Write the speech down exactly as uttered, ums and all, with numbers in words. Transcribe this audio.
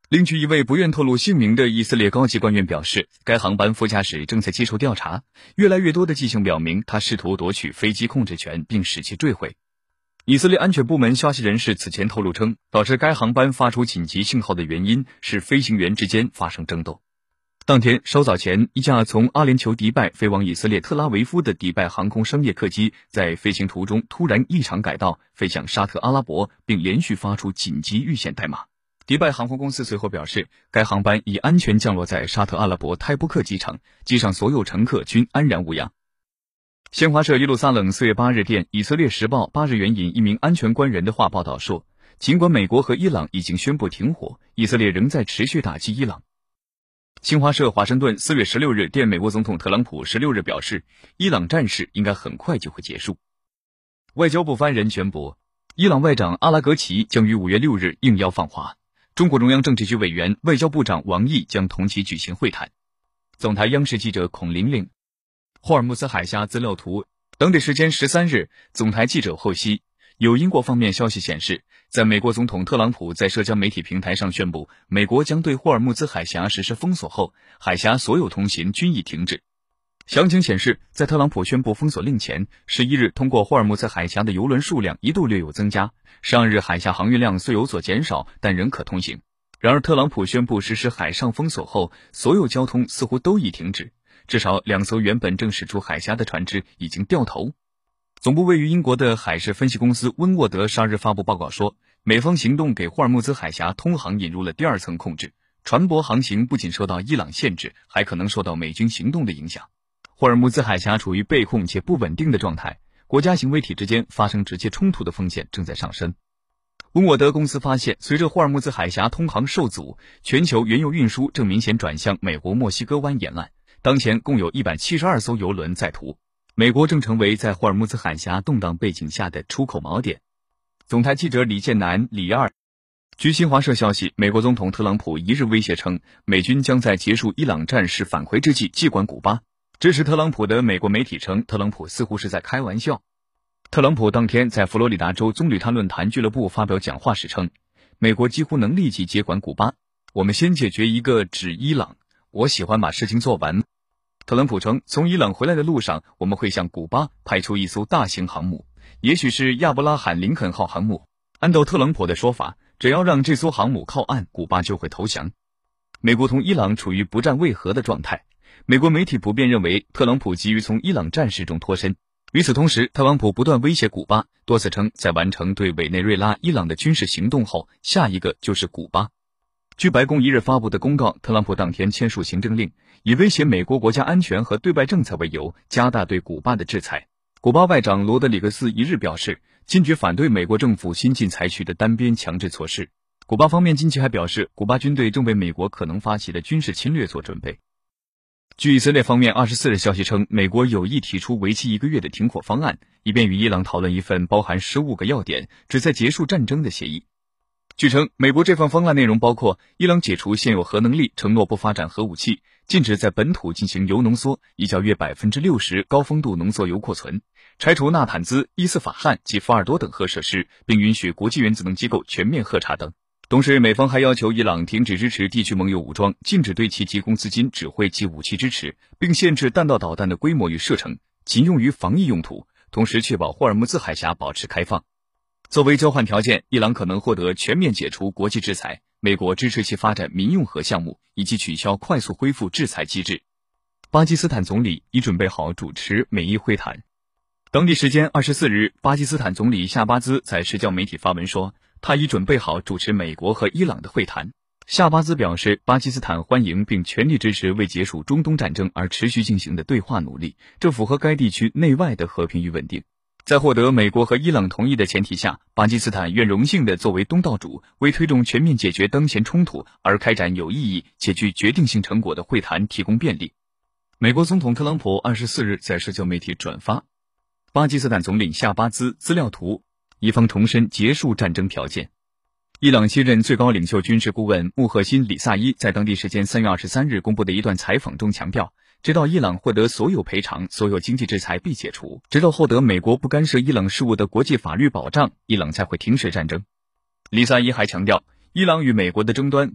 另据一位不愿透露姓名的以色列高级官员表示，该航班副驾驶正在接受调查，越来越多的迹象表明他试图夺取飞机控制权并使其坠毁。以色列安全部门消息人士此前透露称，导致该航班发出紧急信号的原因是飞行员之间发生争斗。当天稍早前，一架从阿联酋迪拜飞往以色列特拉维夫的迪拜航空商业客机在飞行途中突然异常改道，飞向沙特阿拉伯，并连续发出紧急预险代码。迪拜航空公司随后表示，该航班已安全降落在沙特阿拉伯泰布克机场，机上所有乘客均安然无恙。新华社耶路撒冷四月八日电以色列时报八日援引一名安全官员的话报道说，尽管美国和伊朗已经宣布停火，以色列仍在持续打击伊朗。新华社华盛顿四月十六日电美国总统特朗普十六日表示，伊朗战事应该很快就会结束。外交部发言人宣布，伊朗外长阿拉格齐将于五月六日应邀访华。中国中央政治局委员、外交部长王毅将同其举行会谈。总台央视记者孔玲玲。霍尔木兹海峡资料图。当地时间十三日，总台记者获悉，有英国方面消息显示，在美国总统特朗普在社交媒体平台上宣布美国将对霍尔木兹海峡实施封锁后，海峡所有通行均已停止。详情显示，在特朗普宣布封锁令前，十一日通过霍尔木兹海峡的邮轮数量一度略有增加，十二日海峡航运量虽有所减少，但仍可通行。然而特朗普宣布实施海上封锁后，所有交通似乎都已停止，至少两艘原本正驶出海峡的船只已经掉头。总部位于英国的海事分析公司温沃德十二日发布报告说，美方行动给霍尔木兹海峡通航引入了第二层控制，船舶航行不仅受到伊朗限制，还可能受到美军行动的影响。霍尔木兹海峡处于被控且不稳定的状态，国家行为体之间发生直接冲突的风险正在上升。温沃德公司发现，随着霍尔木兹海峡通航受阻，全球原油运输正明显转向美国墨西哥湾沿岸，当前共有一百七十二艘油轮在途，美国正成为在霍尔木兹海峡动荡背景下的出口锚点。总台记者李建南、李二。据新华社消息，美国总统特朗普一日威胁称，美军将在结束伊朗战事返回之际接管古巴。支持特朗普的美国媒体称，特朗普似乎是在开玩笑。特朗普当天在佛罗里达州棕榈滩论坛俱乐部发表讲话时称，美国几乎能立即接管古巴，我们先解决一个指伊朗，我喜欢把事情做完。特朗普称，从伊朗回来的路上，我们会向古巴派出一艘大型航母，也许是亚伯拉罕·林肯号航母。按照特朗普的说法，只要让这艘航母靠岸，古巴就会投降。美国同伊朗处于不战未和的状态，美国媒体普遍认为特朗普急于从伊朗战事中脱身。与此同时，特朗普不断威胁古巴，多次称在完成对委内瑞拉、伊朗的军事行动后，下一个就是古巴。据白宫一日发布的公告，特朗普当天签署行政令，以威胁美国国家安全和对外政策为由，加大对古巴的制裁。古巴外长罗德里格斯一日表示，坚决反对美国政府新近采取的单边强制措施。古巴方面近期还表示，古巴军队正为美国可能发起的军事侵略做准备。据以色列方面二十四日消息称，美国有意提出为期一个月的停火方案，以便与伊朗讨论一份包含十五个要点、旨在结束战争的协议。据称，美国这份方案内容包括伊朗解除现有核能力，承诺不发展核武器，禁止在本土进行铀浓缩，以较约 百分之六十 高丰度浓缩铀库存，拆除纳坦兹、伊斯法罕及福尔多等核设施，并允许国际原子能机构全面核查等。同时，美方还要求伊朗停止支持地区盟友武装，禁止对其提供资金、指挥及武器支持，并限制弹道导弹的规模与射程，仅用于防疫用途，同时确保霍尔木兹海峡保持开放。作为交换条件，伊朗可能获得全面解除国际制裁，美国支持其发展民用核项目，以及取消快速恢复制裁机制。巴基斯坦总理已准备好主持美伊会谈。当地时间二十四日，巴基斯坦总理夏巴兹在社交媒体发文说，他已准备好主持美国和伊朗的会谈。夏巴兹表示，巴基斯坦欢迎并全力支持为结束中东战争而持续进行的对话努力，这符合该地区内外的和平与稳定。在获得美国和伊朗同意的前提下，巴基斯坦愿荣幸地作为东道主，为推动全面解决当前冲突而开展有意义且具决定性成果的会谈提供便利。美国总统特朗普二十四日在社交媒体转发巴基斯坦总理夏巴兹资料图，以方重申结束战争条件。伊朗新任最高领袖军事顾问穆赫辛·里萨伊在当地时间三月二十三日公布的一段采访中强调，直到伊朗获得所有赔偿，所有经济制裁必解除，直到获得美国不干涉伊朗事务的国际法律保障，伊朗才会停止战争。里萨伊还强调，伊朗与美国的争端